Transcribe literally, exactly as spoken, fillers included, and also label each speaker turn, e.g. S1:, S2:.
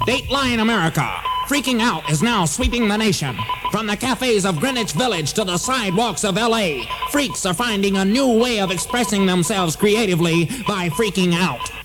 S1: Dateline America. Freaking out is now sweeping the nation. From the cafes of Greenwich Village to the sidewalks of L A, freaks are finding a new way of expressing themselves creatively by freaking out.